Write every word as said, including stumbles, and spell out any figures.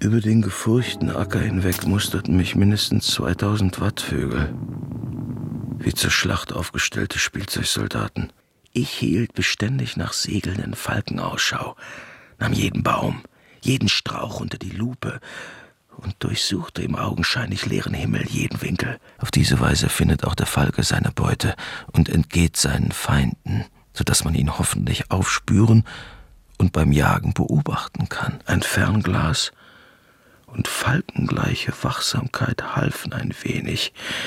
Über den gefurchten Acker hinweg musterten mich mindestens zweitausend Wattvögel, wie zur Schlacht aufgestellte Spielzeugsoldaten. Ich hielt beständig nach segelnden Falken Ausschau, nahm jeden Baum, jeden Strauch unter die Lupe und durchsuchte im augenscheinlich leeren Himmel jeden Winkel. Auf diese Weise findet auch der Falke seine Beute und entgeht seinen Feinden, sodass man ihn hoffentlich aufspüren und beim Jagen beobachten kann. Ein Fernglas und falkengleiche Wachsamkeit halfen ein wenig,